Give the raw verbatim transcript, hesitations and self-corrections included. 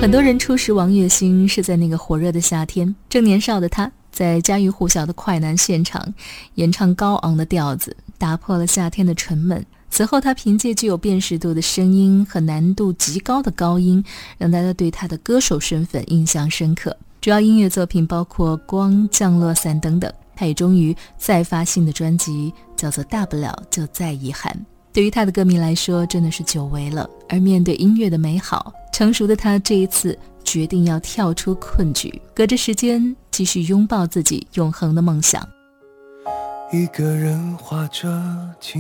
很多人初识王栎鑫是在那个火热的夏天，正年少的他在家喻户晓的快男现场演唱高昂的调子，打破了夏天的沉闷。此后他凭借具有辨识度的声音和难度极高的高音，让大家对他的歌手身份印象深刻。主要音乐作品包括《光》《降落伞》等等。他也终于再发新的专辑，叫做《大不了就再遗憾》。对于他的歌迷来说，真的是久违了。而面对音乐的美好，成熟的他这一次决定要跳出困局，隔着时间继续拥抱自己永恒的梦想。 一个人画着